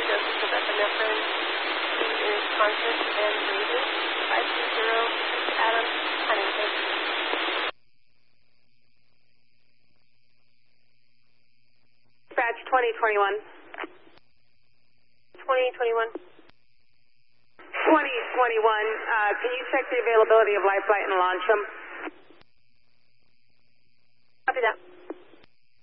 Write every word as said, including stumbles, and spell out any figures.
diagnosis of epinephrine. He is conscious and breathing. five two zero, Adam Huntington. Dispatch twenty twenty-one. twenty twenty-one. twenty twenty-one, uh, can you check the availability of life flight and launch them? Copy that.